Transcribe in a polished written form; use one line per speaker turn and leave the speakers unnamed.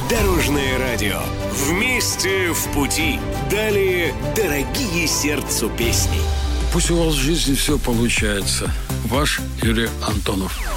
Дорожное радио. Вместе в пути. Далее дорогие сердцу песни.
Пусть у вас в жизни все получается. Ваш Юрий Антонов.